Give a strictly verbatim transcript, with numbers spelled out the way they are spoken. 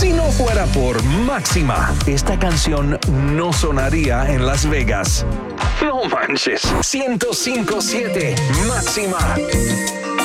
Si no fuera por Máxima, esta canción no sonaría en Las Vegas. No manches. ciento cinco punto siete Máxima.